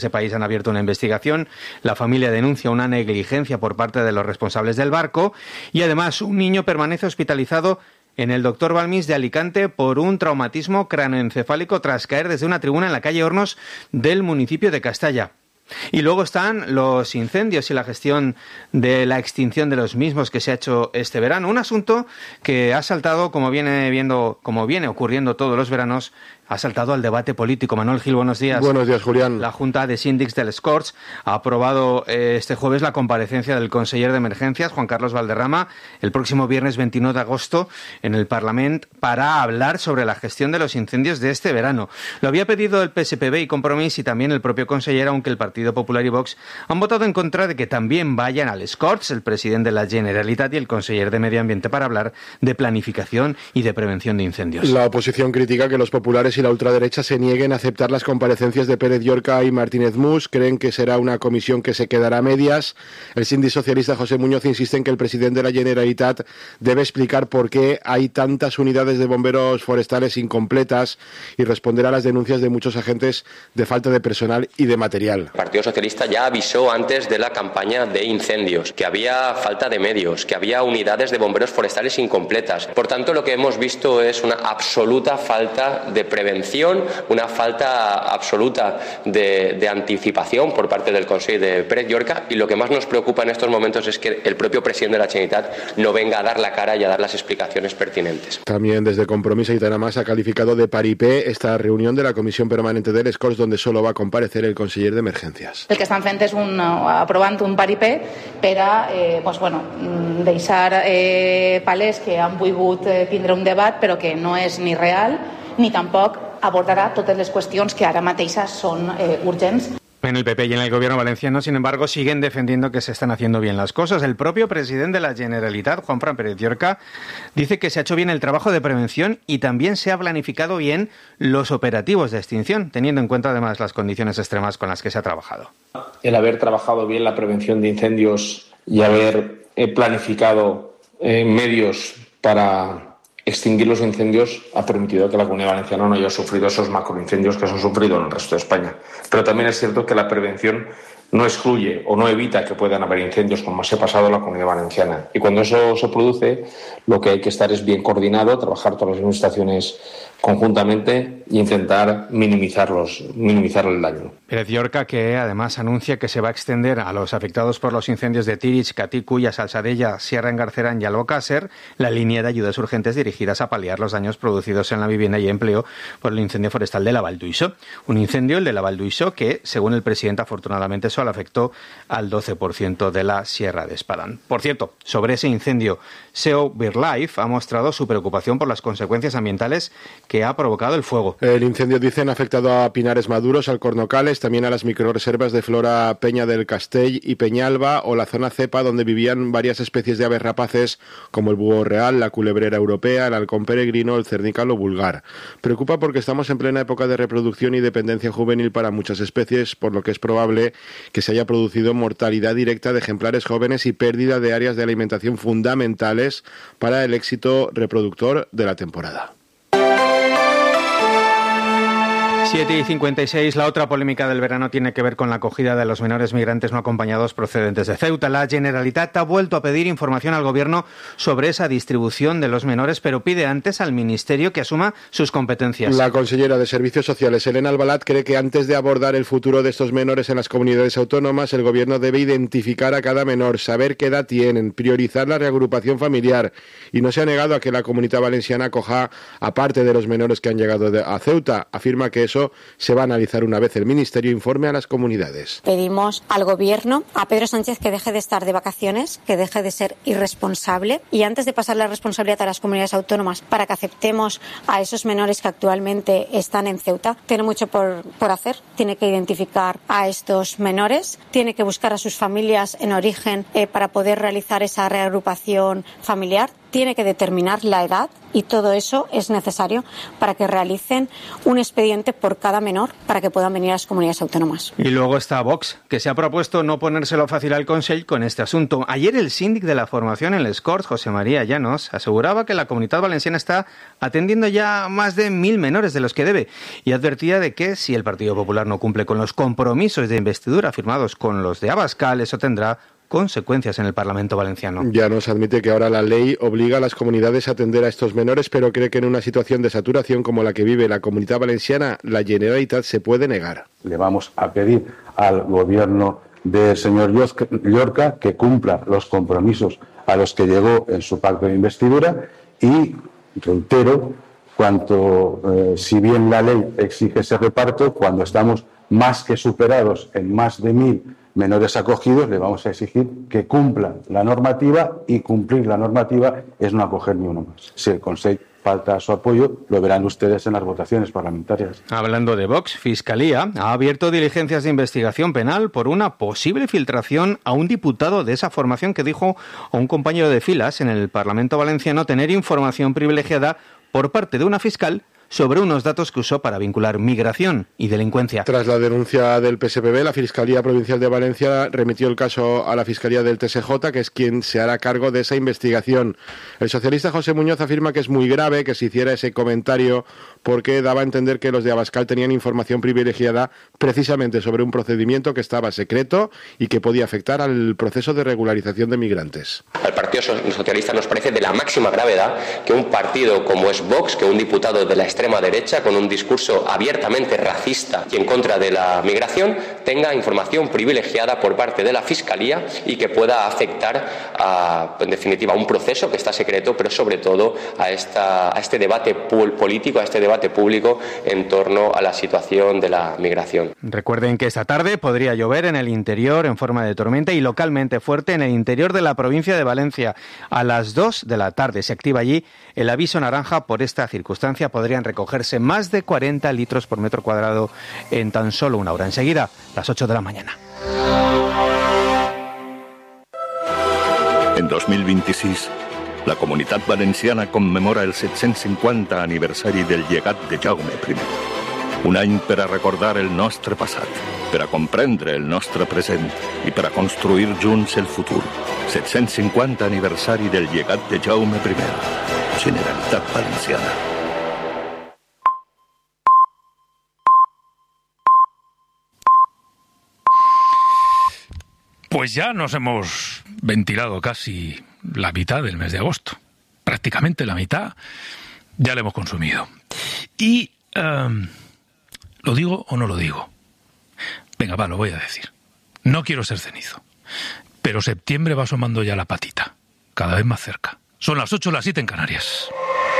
ese país han abierto una investigación. La familia denuncia una negligencia por parte de los responsables del barco y además un niño permanece hospitalizado en el Dr. Balmis de Alicante por un traumatismo cráneoencefálico tras caer desde una tribuna en la calle Hornos del municipio de Castalla. Y luego están los incendios y la gestión de la extinción de los mismos que se ha hecho este verano. Un asunto que ha saltado, como viene ocurriendo todos los veranos, ha saltado al debate político. Manuel Gil, buenos días. Buenos días, Julián. La Junta de Síndics del Corts ha aprobado este jueves la comparecencia del conseller de Emergencias, Juan Carlos Valderrama, el próximo viernes 29 de agosto en el Parlamento para hablar sobre la gestión de los incendios de este verano. Lo había pedido el PSPB y Compromís y también el propio conseller, aunque el Partido Popular y Vox han votado en contra de que también vayan al Corts el presidente de la Generalitat y el conseller de Medio Ambiente para hablar de planificación y de prevención de incendios. La oposición critica que los populares y la ultraderecha se nieguen a aceptar las comparecencias de Pérez Llorca y Martínez Mus. Creen que será una comisión que se quedará a medias. El síndic socialista José Muñoz insiste en que el presidente de la Generalitat debe explicar por qué hay tantas unidades de bomberos forestales incompletas y responder a las denuncias de muchos agentes de falta de personal y de material. El Partido Socialista ya avisó antes de la campaña de incendios que había falta de medios, que había unidades de bomberos forestales incompletas. Por tanto, lo que hemos visto es una absoluta falta de prevención, una falta absoluta de anticipación por parte del Consejo de Pérez Llorca, y lo que más nos preocupa en estos momentos es que el propio presidente de la Generalitat no venga a dar la cara y a dar las explicaciones pertinentes. También desde Compromís, Aitana Mas ha calificado de paripé esta reunión de la Comisión Permanente del Corts, donde solo va a comparecer el conseller de Emergencias. El que estan fent és aprovant un paripé per a deixar palès que han volgut tindre un debat, però que no és ni real ni tampoc abordarà totes les qüestions que ara mateixes són urgents. En el PP y en el gobierno valenciano, sin embargo, siguen defendiendo que se están haciendo bien las cosas. El propio presidente de la Generalitat, Juanfran Pérez Llorca, dice que se ha hecho bien el trabajo de prevención y también se ha planificado bien los operativos de extinción, teniendo en cuenta además las condiciones extremas con las que se ha trabajado. El haber trabajado bien la prevención de incendios y haber planificado medios para extinguir los incendios ha permitido que la Comunidad Valenciana no haya sufrido esos macroincendios que se han sufrido en el resto de España. Pero también es cierto que la prevención no excluye o no evita que puedan haber incendios, como se ha pasado en la Comunidad Valenciana. Y cuando eso se produce, lo que hay que estar es bien coordinado, trabajar todas las administraciones conjuntamente e intentar minimizar el daño. Pérez Llorca, que además anuncia que se va a extender a los afectados por los incendios de Tírig, Catí, Culla, Salsadella, Sierra Engarcerán y Albocàsser la línea de ayudas urgentes dirigidas a paliar los daños producidos en la vivienda y empleo por el incendio forestal de la Val d'Uixó. Un incendio, el de la Val d'Uixó, que, según el presidente, afortunadamente solo afectó al 12% de la Sierra de Espadán. Por cierto, sobre ese incendio, SEO BirdLife ha mostrado su preocupación por las consecuencias ambientales que ha provocado el fuego. El incendio, dicen, ha afectado a pinares maduros, alcornocales, también a las microrreservas de flora Peña del Castell y Peñalba o la zona cepa, donde vivían varias especies de aves rapaces como el búho real, la culebrera europea, el halcón peregrino, el cernícalo vulgar. Preocupa porque estamos en plena época de reproducción y dependencia juvenil para muchas especies, por lo que es probable que se haya producido mortalidad directa de ejemplares jóvenes y pérdida de áreas de alimentación fundamentales para el éxito reproductor de la temporada. 7:56, la otra polémica del verano tiene que ver con la acogida de los menores migrantes no acompañados procedentes de Ceuta. La Generalitat ha vuelto a pedir información al Gobierno sobre esa distribución de los menores, pero pide antes al Ministerio que asuma sus competencias. La consellera de Servicios Sociales, Elena Albalat, cree que antes de abordar el futuro de estos menores en las comunidades autónomas, el Gobierno debe identificar a cada menor, saber qué edad tienen, priorizar la reagrupación familiar, y no se ha negado a que la Comunidad Valenciana acoja a parte de los menores que han llegado a Ceuta. Afirma que eso se va a analizar una vez el Ministerio informe a las comunidades. Pedimos al Gobierno, a Pedro Sánchez, que deje de estar de vacaciones, que deje de ser irresponsable, y antes de pasar la responsabilidad a las comunidades autónomas para que aceptemos a esos menores que actualmente están en Ceuta, tiene mucho por hacer. Tiene que identificar a estos menores, tiene que buscar a sus familias en origen para poder realizar esa reagrupación familiar. tiene que determinar la edad y todo eso es necesario para que realicen un expediente por cada menor para que puedan venir a las comunidades autónomas. Y luego está Vox, que se ha propuesto no ponérselo fácil al Consell con este asunto. Ayer el síndic de la formación en les Corts, José María Llanos, aseguraba que la Comunitat Valenciana está atendiendo ya más de 1.000 menores de los que debe y advertía de que si el Partido Popular no cumple con los compromisos de investidura firmados con los de Abascal, eso tendrá consecuencias en el Parlamento valenciano. Llanos admite que ahora la ley obliga a las comunidades a atender a estos menores, pero cree que en una situación de saturación como la que vive la Comunitat Valenciana, la Generalitat se puede negar. Le vamos a pedir al gobierno del señor Llorca que cumpla los compromisos a los que llegó en su pacto de investidura y reitero, si bien la ley exige ese reparto, cuando estamos más que superados en más de 1.000 menores acogidos, le vamos a exigir que cumplan la normativa, y cumplir la normativa es no acoger ni uno más. Si el Consell falta su apoyo, lo verán ustedes en las votaciones parlamentarias. Hablando de Vox, Fiscalía ha abierto diligencias de investigación penal por una posible filtración a un diputado de esa formación que dijo a un compañero de filas en el Parlamento valenciano tener información privilegiada por parte de una fiscal sobre unos datos que usó para vincular migración y delincuencia. Tras la denuncia del PSPB, la Fiscalía Provincial de Valencia remitió el caso a la Fiscalía del TSJ, que es quien se hará cargo de esa investigación. El socialista José Muñoz afirma que es muy grave que se hiciera ese comentario porque daba a entender que los de Abascal tenían información privilegiada precisamente sobre un procedimiento que estaba secreto y que podía afectar al proceso de regularización de migrantes. Al Partido Socialista nos parece de la máxima gravedad que un partido como es Vox, que un diputado de la extrema derecha con un discurso abiertamente racista y en contra de la migración tenga información privilegiada por parte de la Fiscalía y que pueda afectar en definitiva a un proceso que está secreto, pero sobre todo a este debate político, a este debate público en torno a la situación de la migración. Recuerden que esta tarde podría llover en el interior en forma de tormenta y localmente fuerte en el interior de la provincia de Valencia. A las 2 de la tarde se activa allí el aviso naranja por esta circunstancia. Podrían recogerse más de 40 litros por metro cuadrado en tan solo una hora. Enseguida, las 8 de la mañana. En 2026, la Comunitat Valenciana commemora el 750 aniversari del llegat de Jaume I. Un any per a recordar el nostre passat, per a comprendre el nostre present i per a construir junts el futur. 750 aniversari del llegat de Jaume I. Generalitat Valenciana. Pues ya nos hemos ventilado casi la mitad del mes de agosto. Prácticamente la mitad ya la hemos consumido. Y, ¿lo digo o no lo digo? Venga, lo voy a decir. No quiero ser cenizo, pero septiembre va asomando ya la patita, cada vez más cerca. Son las 8, las 7 en Canarias.